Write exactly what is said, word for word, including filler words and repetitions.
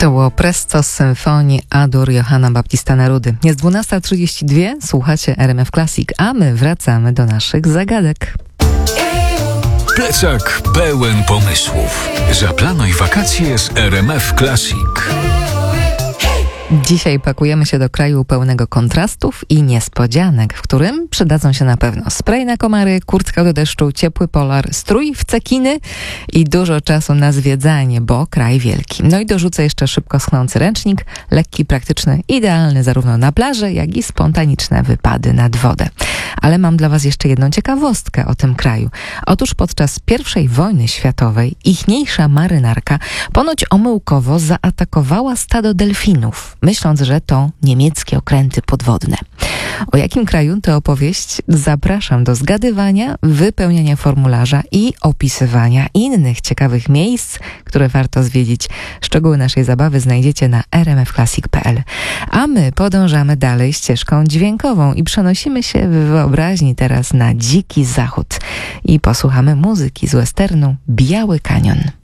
To było Presto z symfonii Adur Johanna Baptista Nerudy. Jest dwunasta trzydzieści dwa, słuchacie R M F Classic, a my wracamy do naszych zagadek. Plecak pełen pomysłów. Zaplanuj wakacje z R M F Classic. Dzisiaj pakujemy się do kraju pełnego kontrastów i niespodzianek, w którym przydadzą się na pewno spray na komary, kurtka do deszczu, ciepły polar, strój w cekiny i dużo czasu na zwiedzanie, bo kraj wielki. No i dorzucę jeszcze szybko schnący ręcznik, lekki, praktyczny, idealny zarówno na plaży, jak i spontaniczne wypady nad wodę. Ale mam dla was jeszcze jedną ciekawostkę o tym kraju. Otóż podczas pierwszej wojny światowej ichniejsza marynarka ponoć omyłkowo zaatakowała stado delfinów, myśląc, że to niemieckie okręty podwodne. O jakim kraju to opowieść? Zapraszam do zgadywania, wypełniania formularza i opisywania innych ciekawych miejsc, które warto zwiedzić. Szczegóły naszej zabawy znajdziecie na r m f classic kropka p l. A my podążamy dalej ścieżką dźwiękową i przenosimy się w wyobraźni teraz na dziki zachód i posłuchamy muzyki z westernu Biały Kanion.